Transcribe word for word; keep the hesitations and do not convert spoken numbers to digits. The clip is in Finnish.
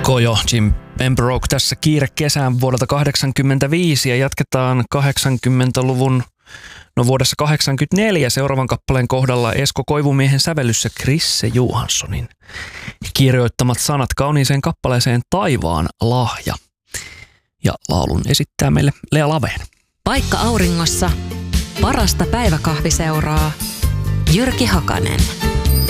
Kojo, Jim Pembroke tässä kiire kesään vuodelta kahdeksankymmentäviisi ja jatketaan kahdeksankymmentäluvun, no vuodessa kahdeksankymmentäneljä seuraavan kappaleen kohdalla Esko Koivumiehen sävellyssä Krisse Johanssonin kirjoittamat sanat kauniiseen kappaleeseen Taivaan lahja. Ja laulun esittää meille Lea Laveen. Paikka auringossa, parasta päiväkahviseuraa, Jyrki Hakanen.